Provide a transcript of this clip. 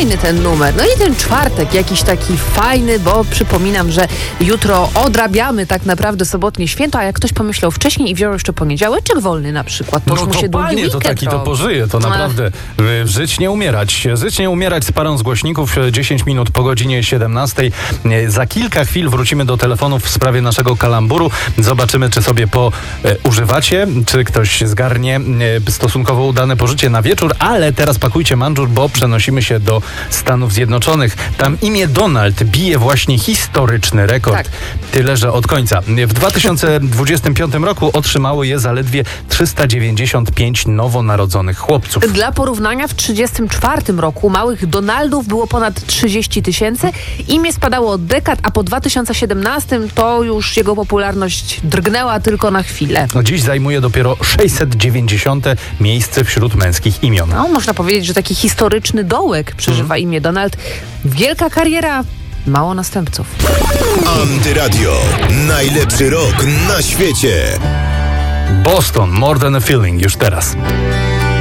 fajny ten numer. No i ten czwartek jakiś taki fajny, bo przypominam, że jutro odrabiamy tak naprawdę sobotnie święto, a jak ktoś pomyślał wcześniej i wziął jeszcze poniedziałeczek wolny na przykład, to już mu się długi panie, weekend to taki to pożyje, to naprawdę żyć nie umierać. Żyć nie umierać z parą z głośników, 10 minut po godzinie 17. Za kilka chwil wrócimy do telefonów w sprawie naszego kalamburu. Zobaczymy, czy sobie używacie, czy ktoś zgarnie stosunkowo udane pożycie na wieczór, ale teraz pakujcie mandżur, bo przenosimy się do Stanów Zjednoczonych. Tam imię Donald bije właśnie historyczny rekord. Tak. Tyle, że od końca. W 2025 roku otrzymało je zaledwie 395 nowonarodzonych chłopców. Dla porównania w 1934 roku małych Donaldów było ponad 30 000. Imię spadało od dekad, a po 2017 to już jego popularność drgnęła tylko na chwilę. No dziś zajmuje dopiero 690 miejsce wśród męskich imion. No, można powiedzieć, że taki historyczny dołek przeżywa imię Donald. Wielka kariera, mało następców. Antyradio. Najlepszy rok na świecie. Boston, More Than a Feeling już teraz.